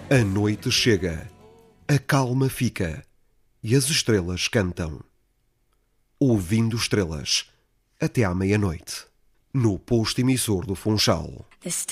A noite chega, a calma fica e as estrelas cantam. Ouvindo estrelas, até à meia-noite, no posto emissor do Funchal.